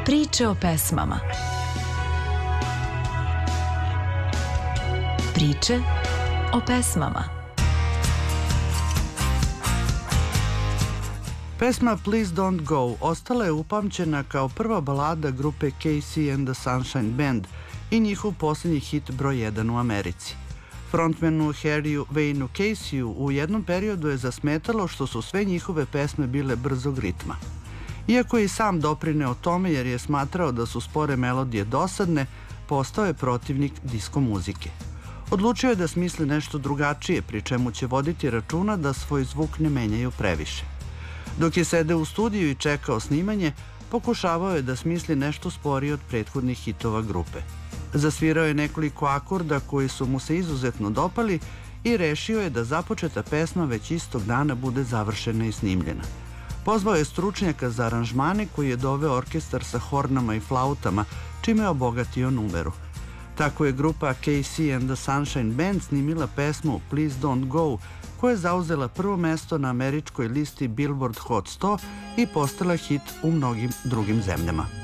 Priče o pesmama. Priče o pesmama. Pesma Please Don't Go ostala je upamćena kao prva balada grupe Casey and the Sunshine Band i njihov posljednji hit broj 1 u Americi. Frontmanu Harryu Wayneu Caseyu u jednom periodu je zasmetalo što su sve njihove pesme bile brzog ritma. Iako je i sam doprineo tome jer je smatrao da su spore melodije dosadne, postao je protivnik disko muzike. Odlučio je da smisli nešto drugačije, pri čemu će voditi računa da svoj zvuk ne menjaju previše. Dok je sedeo u studiju i čekao snimanje, pokušavao je da smisli nešto sporije od prethodnih hitova grupe. Zasvirao je nekoliko akorda koji su mu se izuzetno dopali i rešio je da započeta pesma već istog dana bude završena i snimljena. Pozvao je stručnjaka za aranžmane koji je doveo orkestar sa hornama i flautama, čime je obogatio numeru. Tako je grupa Casey and the Sunshine Band snimila pesmu Please Don't Go, koja je zauzela prvo mesto na američkoj listi Billboard Hot 100 i postala hit u mnogim drugim zemljama.